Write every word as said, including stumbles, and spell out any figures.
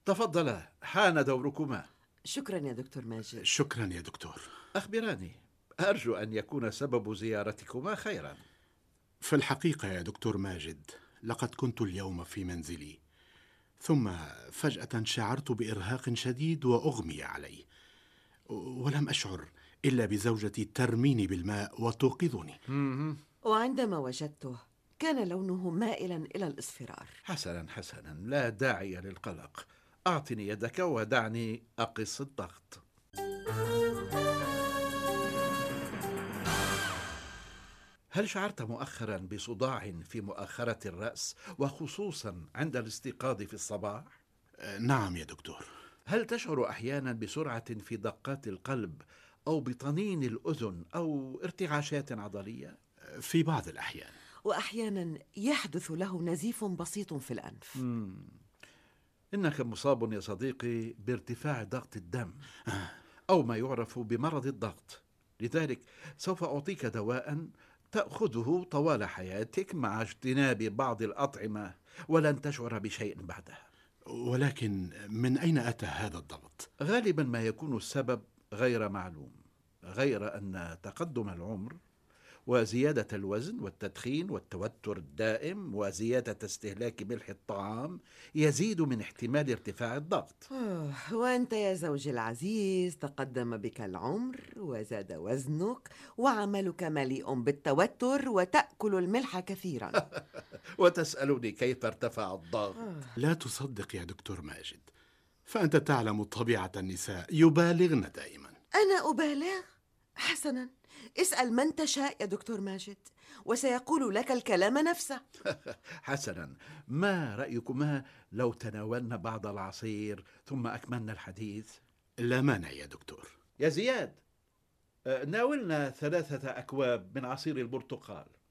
تفضلا، حان دوركما. شكرا يا دكتور ماجد. شكرا يا دكتور. أخبراني، أرجو أن يكون سبب زيارتكما خيرا. في الحقيقة يا دكتور ماجد، لقد كنت اليوم في منزلي، ثم فجأة شعرت بإرهاق شديد وأغمي علي، ولم أشعر إلا بزوجتي ترميني بالماء وتوقظني. وعندما وجدته كان لونه مائلا إلى الإصفرار. حسنا حسنا، لا داعي للقلق. أعطني يدك ودعني أقص الضغط. هل شعرت مؤخرا بصداع في مؤخرة الرأس، وخصوصا عند الاستيقاظ في الصباح؟ نعم يا دكتور. هل تشعر أحيانا بسرعة في دقات القلب، أو بطنين الأذن، أو ارتعاشات عضلية؟ في بعض الأحيان. وأحيانا يحدث له نزيف بسيط في الأنف. مم. إنك مصاب يا صديقي بارتفاع ضغط الدم، أو ما يعرف بمرض الضغط. لذلك سوف أعطيك دواء تأخذه طوال حياتك مع اجتناب بعض الأطعمة، ولن تشعر بشيء بعدها. ولكن من أين أتى هذا الضغط؟ غالبا ما يكون السبب غير معلوم، غير أن تقدم العمر وزيادة الوزن والتدخين والتوتر الدائم وزيادة استهلاك ملح الطعام يزيد من احتمال ارتفاع الضغط. أوه، وأنت يا زوجي العزيز تقدم بك العمر وزاد وزنك وعملك مليء بالتوتر وتأكل الملح كثيرا. وتسألني كيف ارتفع الضغط؟ لا تصدق يا دكتور ماجد، فأنت تعلم طبيعة النساء، يبالغن دائما. أنا أبالغ؟ حسنا، اسأل من تشاء يا دكتور ماجد وسيقول لك الكلام نفسه. حسنا، ما رأيكما لو تناولنا بعض العصير ثم أكملنا الحديث؟ لا مانع يا دكتور. يا زياد، ناولنا ثلاثة أكواب من عصير البرتقال.